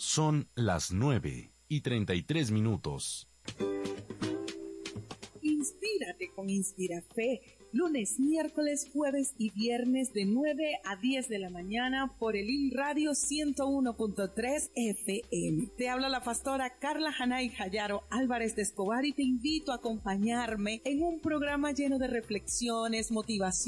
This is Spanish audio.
Son las 9:33. Inspírate con Inspirafé. Lunes, miércoles, jueves y viernes de 9 a 10 de la mañana por el IN Radio 101.3 FM. Te habla la pastora Carla Hanay Jayaro Álvarez de Escobar y te invito a acompañarme en un programa lleno de reflexiones, motivación